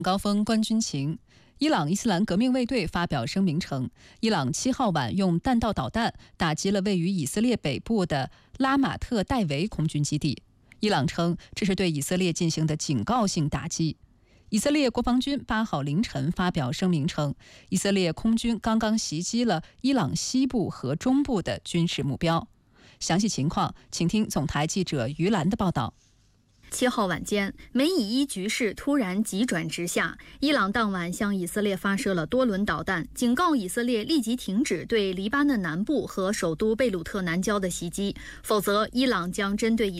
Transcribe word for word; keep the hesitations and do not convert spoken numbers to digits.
高峰观军情。伊朗伊斯兰革命卫队发表声明称，伊朗七号晚用弹道导弹打击了位于以色列北部的拉马特戴维空军基地。伊朗称这是对以色列进行的警告性打击。以色列国防军八号凌晨发表声明称，以色列空军刚刚袭击了伊朗西部和中部的军事目标。详细情况，请听总台记者于兰的报道。 七号晚间，美以伊局势突然急转直下，伊朗当晚向以色列发射了多轮导弹，警告以色列立即停止对黎巴嫩南部和首都贝鲁特南郊的袭击，否则伊朗将针对以